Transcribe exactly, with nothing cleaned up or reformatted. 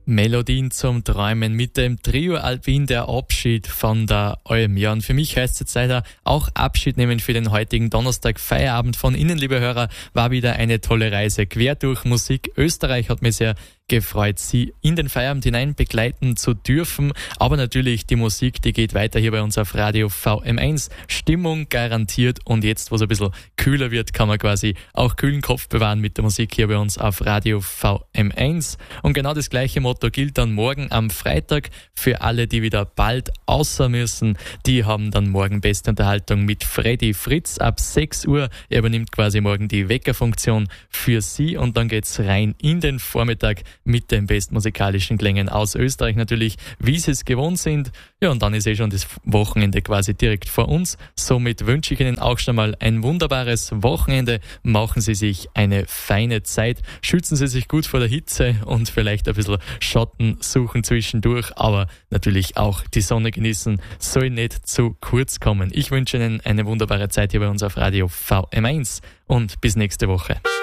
Melodien zum Träumen mit dem Trio Alpin, der Abschied von der Alm. Ja, und für mich heißt es jetzt leider auch Abschied nehmen für den heutigen Donnerstag Feierabend von Ihnen, liebe Hörer. War wieder eine tolle Reise quer durch Musik Österreich. Hat mich sehr gefreut, Sie in den Feierabend hinein begleiten zu dürfen. Aber natürlich, die Musik, die geht weiter hier bei uns auf Radio V M eins. Stimmung garantiert. Und jetzt, wo es ein bisschen kühler wird, kann man quasi auch kühlen Kopf bewahren mit der Musik hier bei uns auf Radio V M eins. Und genau das gleiche Motto gilt dann morgen am Freitag für alle, die wieder bald außer müssen. Die haben dann morgen beste Unterhaltung mit Freddy Fritz ab sechs Uhr. Er übernimmt quasi morgen die Weckerfunktion für Sie. Und dann geht's rein in den Vormittag mit den besten musikalischen Klängen aus Österreich natürlich, wie Sie es gewohnt sind. Ja, und dann ist eh schon das Wochenende quasi direkt vor uns. Somit wünsche ich Ihnen auch schon mal ein wunderbares Wochenende. Machen Sie sich eine feine Zeit. Schützen Sie sich gut vor der Hitze und vielleicht ein bisschen Schatten suchen zwischendurch. Aber natürlich auch die Sonne genießen, soll nicht zu kurz kommen. Ich wünsche Ihnen eine wunderbare Zeit hier bei uns auf Radio V M eins und bis nächste Woche.